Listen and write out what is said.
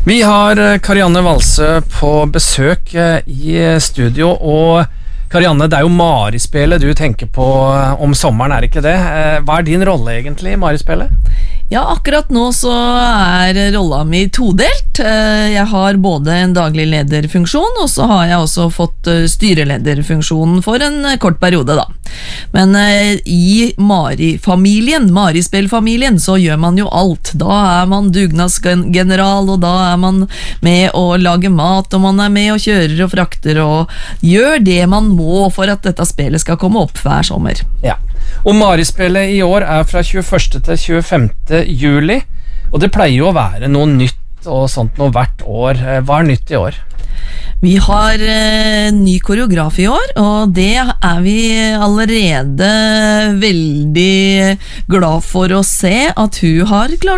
Vi har Karianne Valsø på besøk i studio, og Karianne, det er jo Marispillet du tenker på om sommeren, er det ikke det? Hva er din rolle egentlig i Marispillet? Ja, akkurat nå så er rolla mi todelt. Jeg har både en daglig lederfunksjon, og så har jeg også fått styrelederfunksjonen for en kort periode da. Men i Mari-familien, Marispill-familien, så gjør man jo alt. Da er man dugnadsgeneral, og da er man med å lage mat, og man er med og kjører og frakter, og gjør det man må for at dette spillet skal komme opp hver sommer. Ja, og Marispillet i år er fra 21. til 25. juli, og det pleier jo å være noe nytt og sånt noe hvert år. Hva er nytt i år? Vi har ny koreograf i år, og det er vi allerede veldig glad for å se at hun har klart